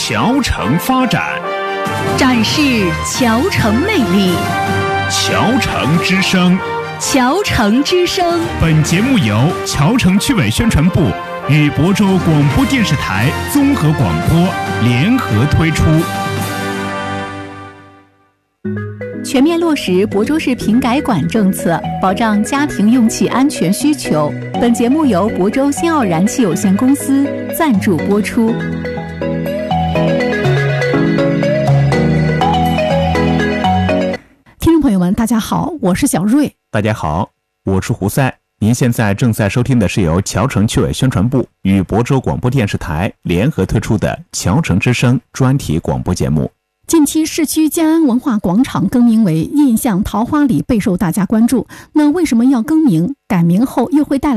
侨城发展， 展示侨城魅力。 侨城之声， 侨城之声。 本节目由侨城区委宣传部与亳州广播电视台综合广播联合推出。 全面落实亳州市品改管政策，保障家庭用气安全需求。本节目由亳州新奥燃气有限公司赞助播出。 听众朋友们，大家好，我是小瑞。 大家好，我是胡塞。您现在正在收听的是由侨城区委宣传部与亳州广播电视台联合推出的侨城之声专题广播节目。 近期市区建安文化广场更名为印象桃花里，备受大家关注。那为什么要更名？改名后又会带来